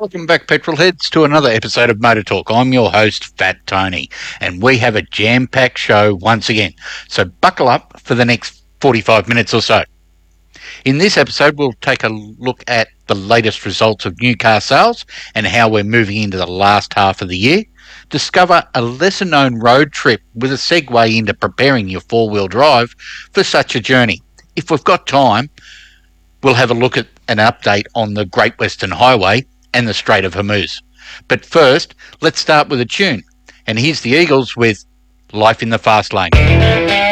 Welcome back, petrolheads, to another episode of Motor Talk. I'm your host, Fat Tony, and we have a jam-packed show once again. So buckle up for the next 45 minutes or so. In this episode, we'll take a look at the latest results of new car sales and how we're moving into the last half of the year. Discover a lesser-known road trip with a segue into preparing your four-wheel drive for such a journey. If we've got time, we'll have a look at an update on the Great Western Highway and the Strait of Hormuz. But first, let's start with a tune. And here's the Eagles with Life in the Fast Lane.